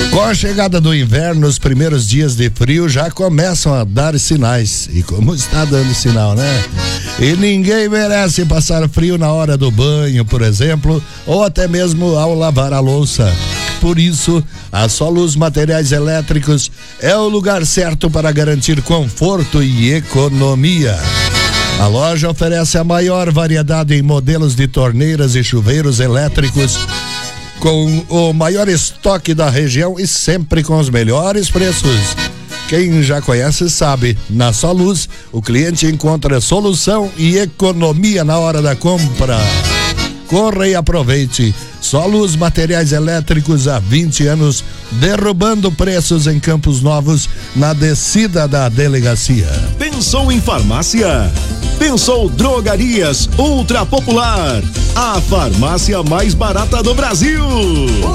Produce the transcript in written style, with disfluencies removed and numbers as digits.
Com a chegada do inverno, os primeiros dias de frio já começam a dar sinais. E como está dando sinal, né? E ninguém merece passar frio na hora do banho, por exemplo, ou até mesmo ao lavar a louça. Por isso, a Soluz Materiais Elétricos é o lugar certo para garantir conforto e economia. A loja oferece a maior variedade em modelos de torneiras e chuveiros elétricos, com o maior estoque da região e sempre com os melhores preços. Quem já conhece sabe, na Soluz o cliente encontra solução e economia na hora da compra. Corra e aproveite. Soluz Materiais Elétricos há 20 anos, derrubando preços em Campos Novos, na descida da delegacia. Pensou em farmácia? Pensou Drogarias Ultra Popular, a farmácia mais barata do Brasil.